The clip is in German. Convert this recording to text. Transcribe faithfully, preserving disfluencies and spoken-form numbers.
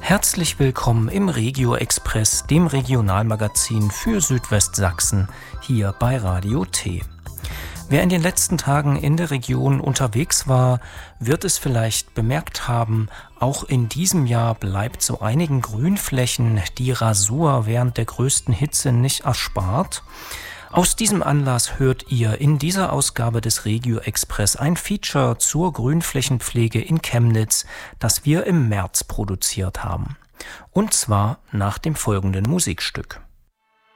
Herzlich willkommen im Regio Express, dem Regionalmagazin für Südwestsachsen, hier bei Radio T. Wer in den letzten Tagen in der Region unterwegs war, wird es vielleicht bemerkt haben, auch in diesem Jahr bleibt so einigen Grünflächen die Rasur während der größten Hitze nicht erspart. Aus diesem Anlass hört ihr in dieser Ausgabe des Regio Express ein Feature zur Grünflächenpflege in Chemnitz, das wir im März produziert haben. Und zwar nach dem folgenden Musikstück.